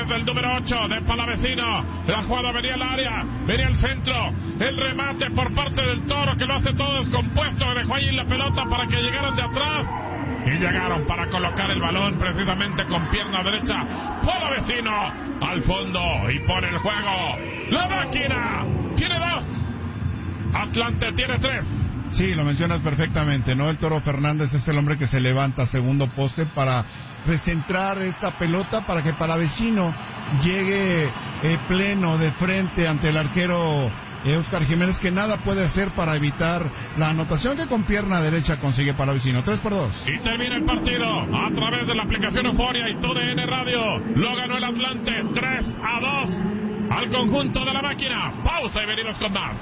desde el número 8 de Palavecino. La jugada venía al área, venía al centro. El remate por parte del Toro, que lo hace todo descompuesto. Dejó ahí la pelota para que llegaran de atrás. Y llegaron para colocar el balón precisamente con pierna derecha. Palavecino al fondo y pone el juego. La Máquina tiene 2. Atlante tiene 3. Sí, lo mencionas perfectamente, ¿no? El Toro Fernández es el hombre que se levanta a segundo poste para recentrar esta pelota para que Palavecino llegue pleno de frente ante el arquero Óscar Jiménez, que nada puede hacer para evitar la anotación que con pierna derecha consigue Palavecino. 3-2. Y termina el partido a través de la aplicación Euforia y TUDN Radio. Lo ganó el Atlante 3-2 al conjunto de la Máquina. Pausa y venimos con más.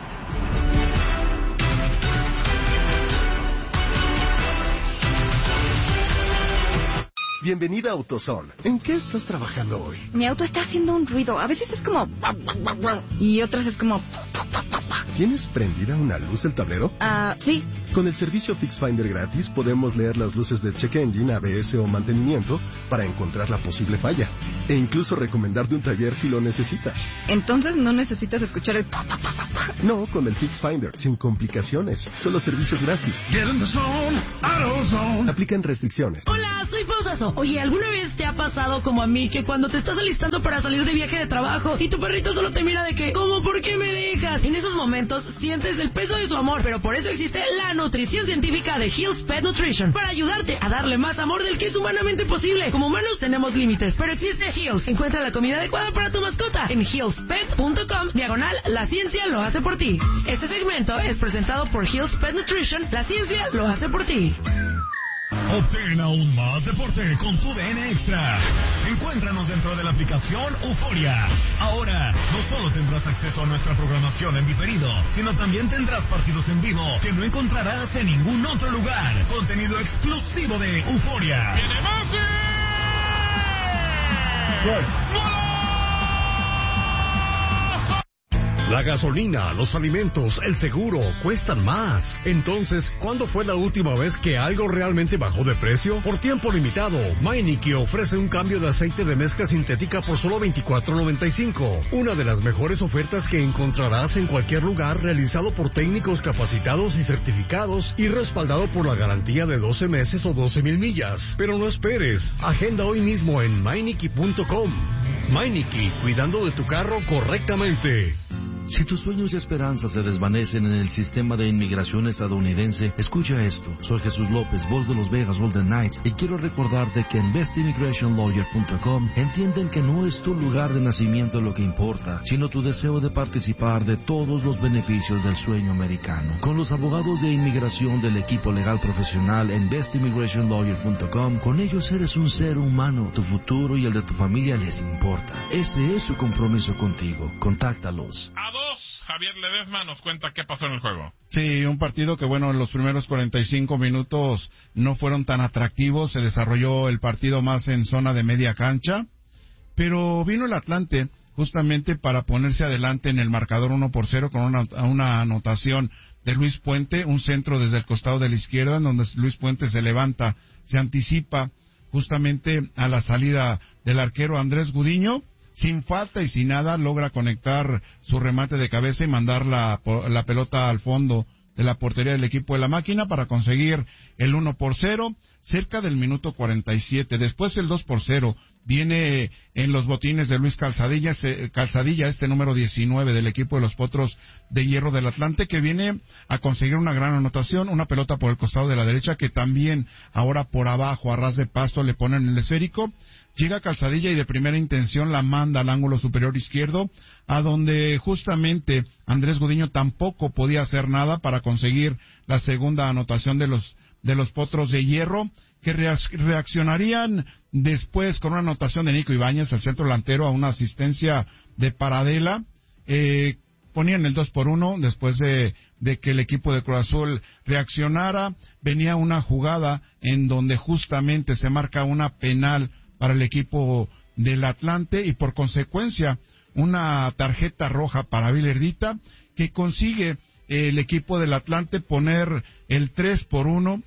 Bienvenida a AutoZone. ¿En qué estás trabajando hoy? Mi auto está haciendo un ruido. A veces es como... y otras es como... ¿Tienes prendida una luz el tablero? Sí. Con el servicio FixFinder gratis podemos leer las luces de check engine, ABS o mantenimiento para encontrar la posible falla. E incluso recomendarte un taller si lo necesitas. Entonces no necesitas escuchar el... No, con el FixFinder, sin complicaciones. Solo servicios gratis. Get in the zone, AutoZone. Aplican restricciones. Hola, soy Pausazo. Oye, ¿alguna vez te ha pasado como a mí que cuando te estás alistando para salir de viaje de trabajo y tu perrito solo te mira de que, ¿cómo? ¿Por qué me dejas? En esos momentos sientes el peso de su amor, pero por eso existe la nutrición científica de Hill's Pet Nutrition para ayudarte a darle más amor del que es humanamente posible. Como humanos tenemos límites, pero existe Hill's. Encuentra la comida adecuada para tu mascota en hillspet.com/la ciencia lo hace por ti. Este segmento es presentado por Hill's Pet Nutrition. La ciencia lo hace por ti. Obtén aún más deporte con TUDN Extra. Encuéntranos dentro de la aplicación Euforia. Ahora, no solo tendrás acceso a nuestra programación en diferido, sino también tendrás partidos en vivo que no encontrarás en ningún otro lugar. Contenido exclusivo de Euforia. ¡Tiene más! La gasolina, los alimentos, el seguro cuestan más. Entonces, ¿cuándo fue la última vez que algo realmente bajó de precio? Por tiempo limitado, Meineke ofrece un cambio de aceite de mezcla sintética por solo $24.95. Una de las mejores ofertas que encontrarás en cualquier lugar, realizado por técnicos capacitados y certificados y respaldado por la garantía de 12 meses o 12,000 millas. Pero no esperes, agenda hoy mismo en Meineke.com. Meineke, cuidando de tu carro correctamente. Si tus sueños y esperanzas se desvanecen en el sistema de inmigración estadounidense, escucha esto. Soy Jesús López, voz de los Vegas Golden Knights, y quiero recordarte que en bestimmigrationlawyer.com entienden que no es tu lugar de nacimiento lo que importa, sino tu deseo de participar de todos los beneficios del sueño americano. Con los abogados de inmigración del equipo legal profesional en bestimmigrationlawyer.com, con ellos eres un ser humano, tu futuro y el de tu familia les importa. Ese es su compromiso contigo. Contáctalos. Javier Ledesma nos cuenta qué pasó en el juego. Sí, un partido que, bueno, en los primeros 45 minutos no fueron tan atractivos. Se desarrolló el partido más en zona de media cancha, pero vino el Atlante justamente para ponerse adelante en el marcador 1-0 con una anotación de Luis Puente, un centro desde el costado de la izquierda, en donde Luis Puente se levanta, se anticipa justamente a la salida del arquero Andrés Gudiño. Sin falta y sin nada logra conectar su remate de cabeza y mandar la pelota al fondo de la portería del equipo de la Máquina para conseguir el 1-0 cerca del minuto 47. Después el 2-0 viene en los botines de Luis Calzadilla, este número 19 del equipo de los Potros de Hierro del Atlante, que viene a conseguir una gran anotación, una pelota por el costado de la derecha que también ahora por abajo a ras de pasto le ponen el esférico. Llega Calzadilla y de primera intención la manda al ángulo superior izquierdo, a donde justamente Andrés Gudiño tampoco podía hacer nada para conseguir la segunda anotación de los Potros de Hierro, que reaccionarían después con una anotación de Nico Ibáñez, el centro delantero, a una asistencia de Paradela. Ponían el 2-1 después de que el equipo de Cruz Azul reaccionara. Venía una jugada en donde justamente se marca una penal para el equipo del Atlante y por consecuencia una tarjeta roja para Villardita, que consigue el equipo del Atlante poner el 3-1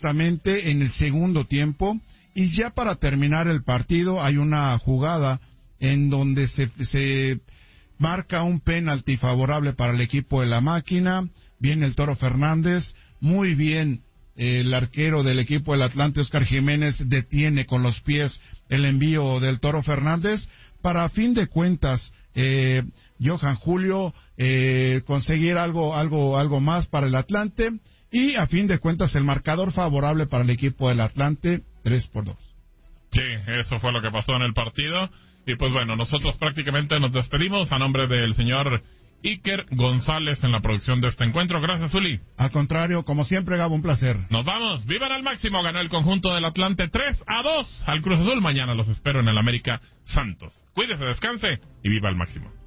justamente en el segundo tiempo. Y ya para terminar el partido hay una jugada en donde se marca un penalti favorable para el equipo de la Máquina. Viene el Toro Fernández, muy bien. El arquero del equipo del Atlante, Oscar Jiménez, detiene con los pies el envío del Toro Fernández para, a fin de cuentas, Johan Julio conseguir algo más para el Atlante, y a fin de cuentas el marcador favorable para el equipo del Atlante, 3-2. Sí, eso fue lo que pasó en el partido. Y pues bueno, nosotros prácticamente nos despedimos a nombre del señor Iker González en la producción de este encuentro. Gracias, Uli. Al contrario, como siempre, Gabo, un placer. Nos vamos. ¡Vivan al máximo! Ganó el conjunto del Atlante 3-2 al Cruz Azul. Mañana los espero en el América Santos. Cuídese, descanse y viva al máximo.